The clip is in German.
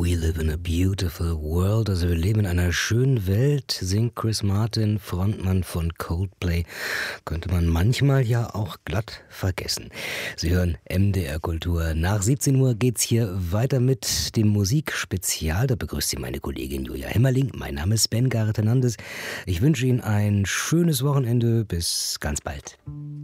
We live in a beautiful world. Also wir leben in einer schönen Welt, singt Chris Martin, Frontmann von Coldplay. Könnte man manchmal ja auch glatt vergessen. Sie hören MDR Kultur. Nach 17 Uhr geht's hier weiter mit dem Musikspezial. Da begrüßt Sie meine Kollegin Julia Hemmerling. Mein Name ist Ben Gareth Hernandez. Ich wünsche Ihnen ein schönes Wochenende. Bis ganz bald.